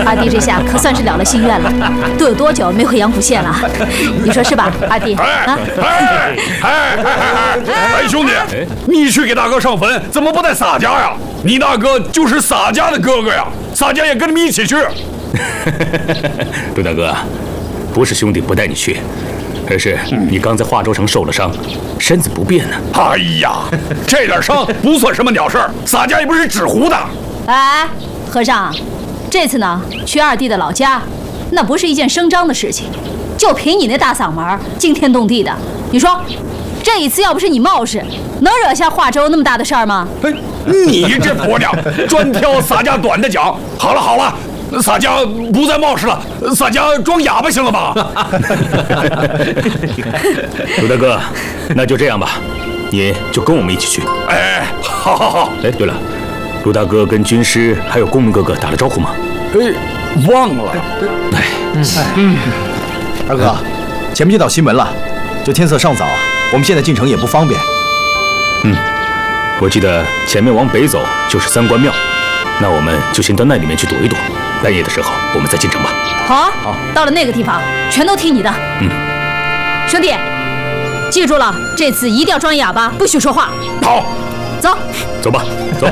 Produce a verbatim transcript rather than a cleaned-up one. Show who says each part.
Speaker 1: 二弟这下可算是了了心愿了，都有多久没回阳浦县了？你说是吧，二弟？
Speaker 2: 哎哎哎哎哎！哎，兄弟，你去给大哥上坟，怎么不带洒家呀？你大哥就是洒家的哥哥呀，洒家也跟你们一起去。
Speaker 3: 陆大哥，不是兄弟不带你去，而是你刚在化州城受了伤，身子不便呢。
Speaker 2: 哎呀，这点伤不算什么鸟事儿，洒家也不是纸糊的。
Speaker 1: 哎，和尚，这次呢去二弟的老家，那不是一件声张的事情，就凭你那大嗓门，惊天动地的，你说这一次要不是你冒失，能惹下化州那么大的事儿吗？
Speaker 2: 哎，你这婆娘专挑洒家短的讲。好了好了，洒家不再冒失了，洒家装哑巴行了吧？
Speaker 3: 陆大哥，那就这样吧，你就跟我们一起去。
Speaker 2: 哎，好好好。
Speaker 3: 哎，对了，陆大哥跟军师还有公明哥哥打了招呼吗？
Speaker 2: 哎，忘了。
Speaker 3: 哎，
Speaker 4: 嗯，二哥，前面就到西门了，这天色尚早，我们现在进城也不方便。
Speaker 3: 嗯，我记得前面往北走就是三官庙，那我们就先到那里面去躲一躲，半夜的时候我们再进城吧。
Speaker 1: 好啊，好，到了那个地方，全都听你的。
Speaker 3: 嗯，
Speaker 1: 兄弟，记住了，这次一定要装哑巴，不许说话。
Speaker 2: 好，
Speaker 1: 走，
Speaker 3: 走吧，走。